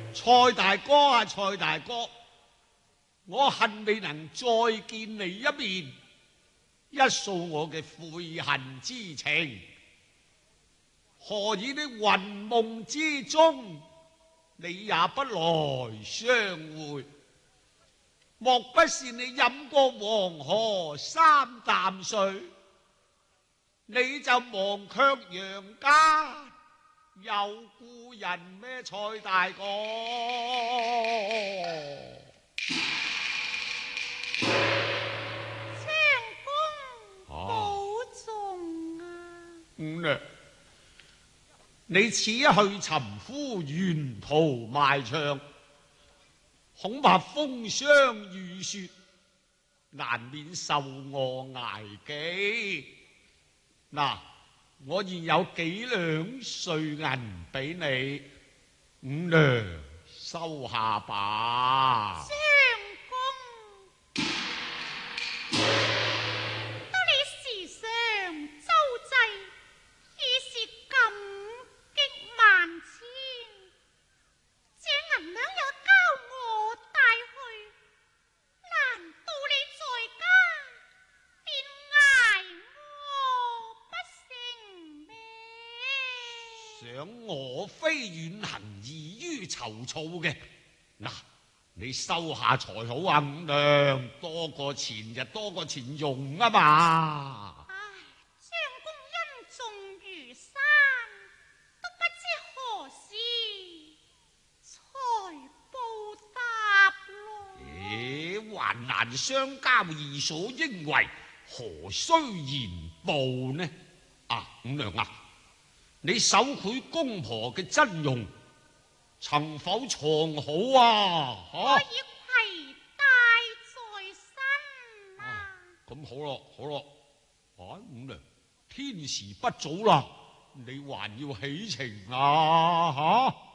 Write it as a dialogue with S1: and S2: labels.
S1: 蔡大哥啊，蔡大哥，我恨未能再見你一面，一掃我嘅悔恨之情。何以你雲夢之中，你也不來相會？莫不是你飲過黃河三啖水，你就忘卻楊家有故人咩？蔡大哥，
S2: 相公保重啊！
S1: 五娘，你此一去尋夫，沿途賣唱，恐怕風霜雨雪，難免受餓挨飢。嗱，我現有幾兩碎銀俾你，五娘收下吧。
S2: 相公，得你時常周濟，已是感激萬千。這銀兩也交我帶去，難道你在家便捱我不成咩？
S1: 想我非遠行異於籌措嘅，嗱，你收下才好啊，五娘，多過錢就多過錢用啊嘛。
S2: 唉，相公恩重如山，都不知何時才報答咯。
S1: 還難相交義所應為，何須言報呢？啊，五娘啊，你手繪公婆嘅真容，曾否藏好啊？
S2: 我已攜帶在身啊！
S1: 咁好咯，好咯。啊，五娘，天時不早啦，你還要起程啊？